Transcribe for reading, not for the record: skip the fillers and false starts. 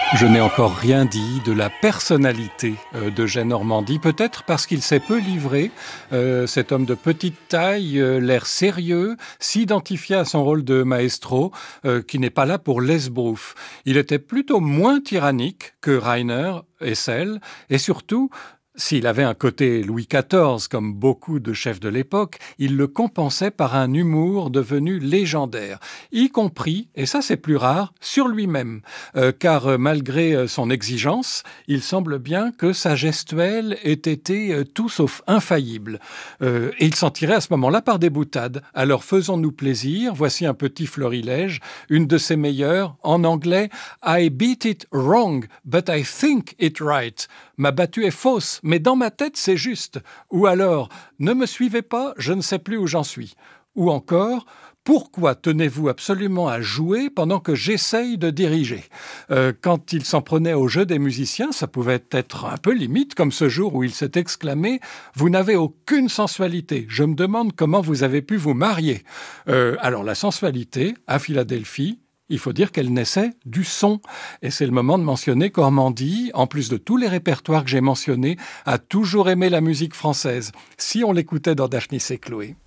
Je n'ai encore rien dit de la personnalité d'Eugène Ormandy, peut-être parce qu'il s'est peu livré. Cet homme de petite taille, l'air sérieux, s'identifiait à son rôle de maestro, qui n'est pas là pour l'esbrouf. Il était plutôt moins tyrannique que Rainer Essel, et surtout, s'il avait un côté Louis XIV, comme beaucoup de chefs de l'époque, il le compensait par un humour devenu légendaire, y compris, et ça c'est plus rare, sur lui-même. Car malgré son exigence, il semble bien que sa gestuelle ait été tout sauf infaillible. Et il s'en tirait à ce moment-là par des boutades. Alors faisons-nous plaisir, voici un petit florilège, une de ses meilleures, en anglais, « I beat it wrong, but I think it right ». Ma battue est fausse, mais dans ma tête, c'est juste. Ou alors, ne me suivez pas, je ne sais plus où j'en suis. Ou encore, pourquoi tenez-vous absolument à jouer pendant que j'essaye de diriger ? Quand il s'en prenait au jeu des musiciens, ça pouvait être un peu limite, comme ce jour où il s'est exclamé « Vous n'avez aucune sensualité. Je me demande comment vous avez pu vous marier. » Alors la sensualité, à Philadelphie, il faut dire qu'elle naissait du son. Et c'est le moment de mentionner qu'Ormandy, en plus de tous les répertoires que j'ai mentionnés, a toujours aimé la musique française, si on l'écoutait dans Daphnis et Chloé.